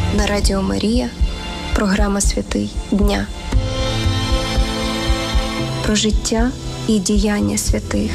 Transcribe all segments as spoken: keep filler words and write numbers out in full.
На Радіо Марія програма «Святий дня». Про життя і діяння святих.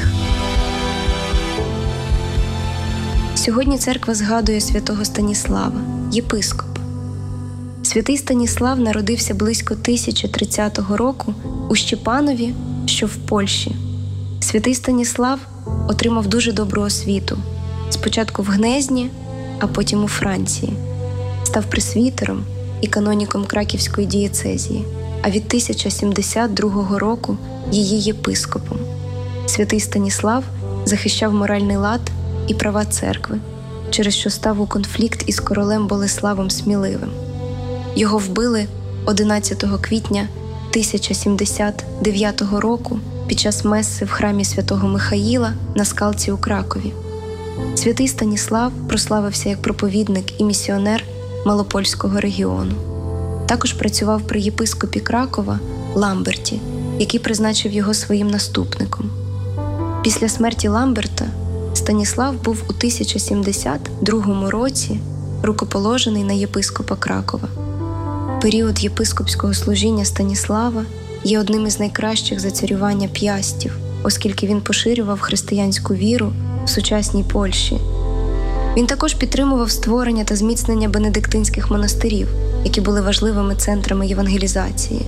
Сьогодні церква згадує святого Станіслава, єпископа. Святий Станіслав народився близько тисяча тридцятого року у Щепанові, що в Польщі. Святий Станіслав отримав дуже добру освіту. Спочатку в Гнезні, а потім у Франції. Став пресвітером і каноніком Краківської дієцезії, а від тисяча сімдесят другого року її єпископом. Святий Станіслав захищав моральний лад і права церкви, через що став у конфлікт із королем Болеславом Сміливим. Його вбили одинадцятого квітня тисяча сімдесят дев'ятого року під час месси в храмі святого Михаїла на Скалці у Кракові. Святий Станіслав прославився як проповідник і місіонер Малопольського регіону. Також працював при єпископі Кракова Ламберті, який призначив його своїм наступником. Після смерті Ламберта Станіслав був у тисяча сімдесят другому році рукоположений на єпископа Кракова. Період єпископського служіння Станіслава є одним із найкращих за царювання П'ястів, оскільки він поширював християнську віру в сучасній Польщі. Він також підтримував створення та зміцнення бенедиктинських монастирів, які були важливими центрами євангелізації.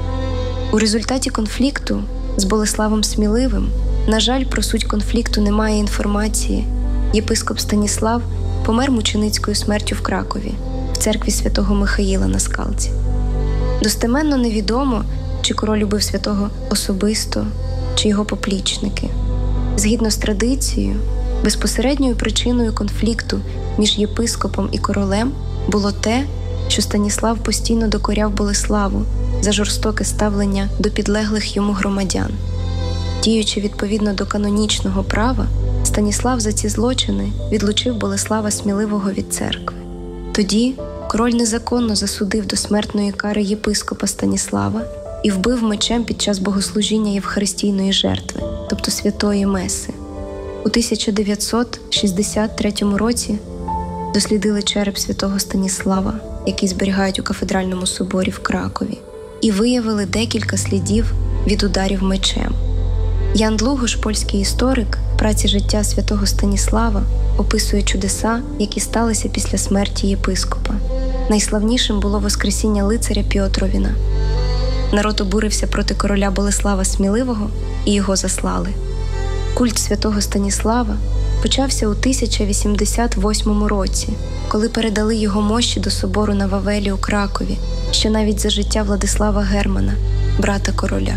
У результаті конфлікту з Болеславом Сміливим, на жаль, про суть конфлікту немає інформації. Єпископ Станіслав помер мученицькою смертю в Кракові, в церкві святого Михаїла на Скалці. Достеменно невідомо, чи король любив святого особисто, чи його поплічники. Згідно з традицією, безпосередньою причиною конфлікту між єпископом і королем було те, що Станіслав постійно докоряв Болеславу за жорстоке ставлення до підлеглих йому громадян. Діючи відповідно до канонічного права, Станіслав за ці злочини відлучив Болеслава Сміливого від церкви. Тоді король незаконно засудив до смертної кари єпископа Станіслава і вбив мечем під час богослужіння Євхаристійної жертви, тобто святої меси. У тисяча дев'ятсот шістдесят третьому році дослідили череп святого Станіслава, який зберігають у кафедральному соборі в Кракові, і виявили декілька слідів від ударів мечем. Ян Длугош, польський історик, в праці «Життя святого Станіслава» описує чудеса, які сталися після смерті єпископа. Найславнішим було воскресіння лицаря Пьотровіна. Народ обурився проти короля Болеслава Сміливого і його заслали. Культ святого Станіслава почався у тисяча вісімдесят восьмому році, коли передали його мощі до собору на Вавелі у Кракові, ще навіть за життя Владислава Германа, брата короля.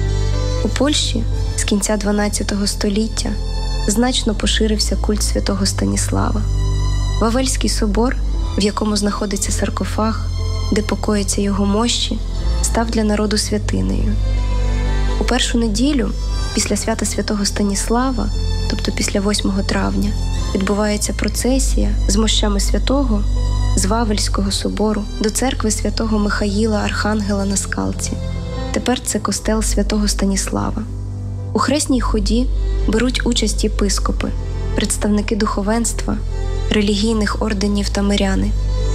У Польщі з кінця дванадцятого століття значно поширився культ святого Станіслава. Вавельський собор, в якому знаходиться саркофаг, де покояться його мощі, став для народу святинею. У першу неділю після свята святого Станіслава, тобто після восьмого травня, відбувається процесія з мощами святого з Вавельського собору до церкви святого Михаїла Архангела на Скалці. Тепер це костел святого Станіслава. У хресній ході беруть участь єпископи, представники духовенства, релігійних орденів та миряни.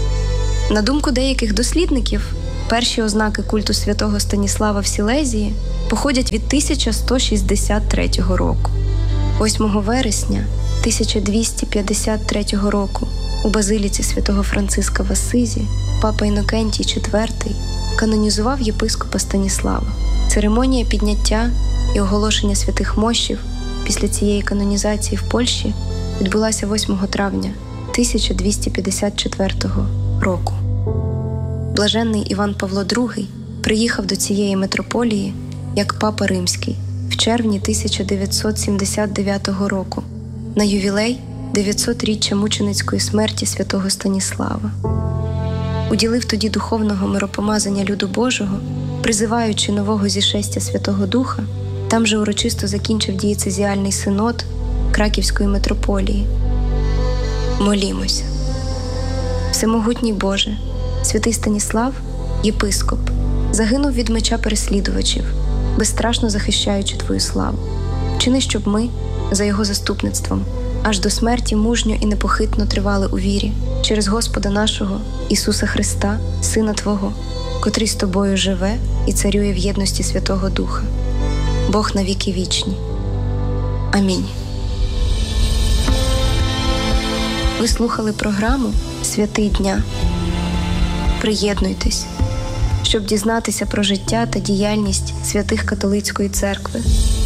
На думку деяких дослідників, перші ознаки культу святого Станіслава в Сілезії походять від тисяча сто шістдесят третього року. восьмого вересня тисяча двісті п'ятдесят третього року у базиліці святого Франциска в Асизі папа Інокентій четвертий канонізував єпископа Станіслава. Церемонія підняття і оголошення святих мощів після цієї канонізації в Польщі відбулася восьмого травня тисяча двісті п'ятдесят четвертого року. Блаженний Іван Павло другий приїхав до цієї митрополії як папа римський в червні тисяча дев'ятсот сімдесят дев'ятого року на ювілей дев'ятсотріччя мученицької смерті святого Станіслава. Уділив тоді духовного миропомазання люду Божого, призиваючи нового зішестя Святого Духа, там же урочисто закінчив дієцезіальний синод Краківської митрополії. Молімося. Всемогутній Боже, святий Станіслав, єпископ, загинув від меча переслідувачів, безстрашно захищаючи Твою славу. Чини, щоб ми, за його заступництвом, аж до смерті мужньо і непохитно тривали у вірі через Господа нашого Ісуса Христа, Сина Твого, котрий з Тобою живе і царює в єдності Святого Духа. Бог навіки вічні. Амінь. Ви слухали програму «Святий дня». Приєднуйтесь, щоб дізнатися про життя та діяльність святих католицької церкви.